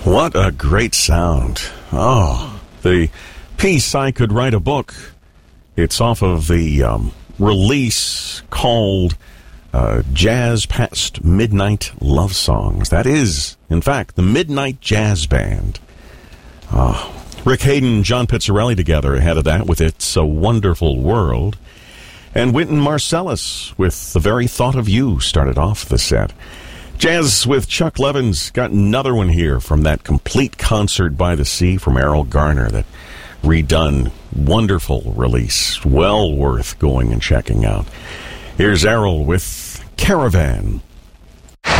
What a great sound. Oh, the piece I Could Write a Book. It's off of the release called Jazz Past Midnight Love Songs. That is, in fact, the Midnight Jazz Band. Rick Hayden and John Pizzarelli together ahead of that with It's a Wonderful World. And Wynton Marsalis with The Very Thought of You started off the set. Jazz with Chuck Levin's got another one here from that Complete Concert by the Sea from Errol Garner, that redone, wonderful release, well worth going and checking out. Here's Errol with Caravan.